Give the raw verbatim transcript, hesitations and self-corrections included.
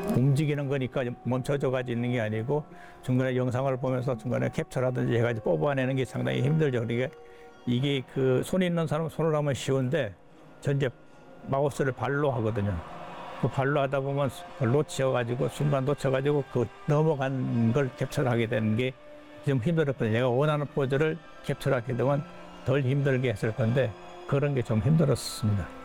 움직이는 거니까 멈춰져 가지고 있는 게 아니고 중간에 영상을 보면서 중간에 캡처라든지 해가지고 뽑아내는 게 상당히 힘들죠. 그러니까 이게 그 손이 있는 사람은 손으로 하면 쉬운데 전 이제 마우스를 발로 하거든요. 그 발로 하다 보면 그걸 놓쳐가지고 순간 놓쳐가지고 그 넘어간 걸 캡처를 하게 되는 게 좀 힘들었거든요. 내가 원하는 포즈를 캡처하게 되면 덜 힘들게 했을 건데 그런 게 좀 힘들었습니다.